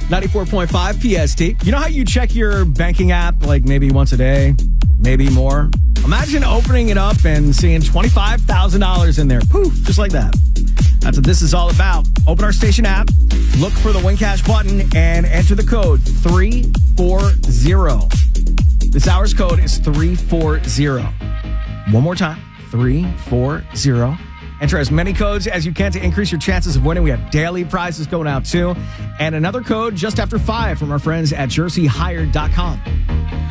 94.5 PST. You know how you check your banking app like maybe once a day, maybe more? Imagine opening it up and seeing $25,000 in there. Poof, just like that. That's what this is all about. Open our station app, look for the Win Cash button, and enter the code 340. This hour's code is 340. One more time, 340. Enter as many codes as you can to increase your chances of winning. We have daily prizes going out too. And another code just after 5 from our friends at jerseyhired.com.